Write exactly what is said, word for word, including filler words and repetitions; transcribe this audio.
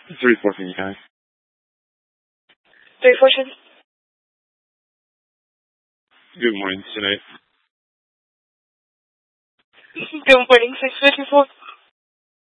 Three fourteen, guys. Three fourteen. Good morning, tonight. Good morning, six fifty-four.